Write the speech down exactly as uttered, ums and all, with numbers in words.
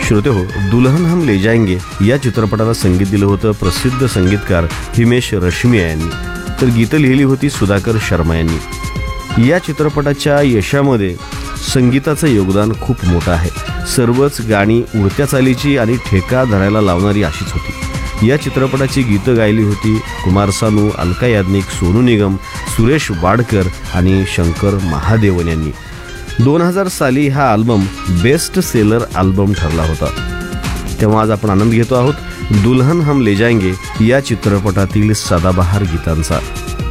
श्रोते हो, दुल्हन हम ले जाएंगे या चित्रपटाला संगीत दिलं होतं प्रसिद्ध संगीतकार हिमेश रेशमिया यांनी, तर गीतं लिहिली होती सुधाकर शर्मा यांनी। या चित्रपटाच्या यशामध्ये संगीताचं योगदान खूप मोठं आहे। सर्वच गाणी उडत्या चालीची आणि ठेका धरायला लावणारी अशीच होती। या चित्रपटाची गीतं गायली होती कुमार सानू, अलका याज्ञिक, सोनू निगम, सुरेश वाडकर आणि शंकर महादेवन यांनी। दोन हजार साली हा अल्बम बेस्ट सेलर अल्बम ठरला होता। तेव्हा आज आपण आनंद घेतो आहोत दुल्हन हम ले जाएंगे या चित्रपटातील सदाबहार गीतांचा।